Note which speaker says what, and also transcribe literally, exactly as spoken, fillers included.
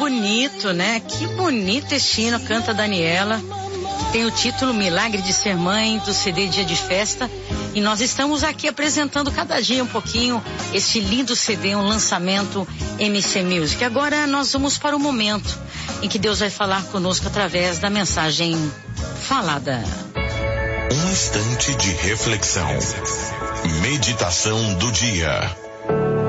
Speaker 1: bonito, né? Que bonito esse hino, canta Daniela. Tem o título Milagre de Ser Mãe, do C D Dia de Festa. E nós estamos aqui apresentando cada dia um pouquinho esse lindo C D, um lançamento M C Music. Agora nós vamos para o momento em que Deus vai falar conosco através da mensagem falada.
Speaker 2: Um instante de reflexão. Meditação do dia.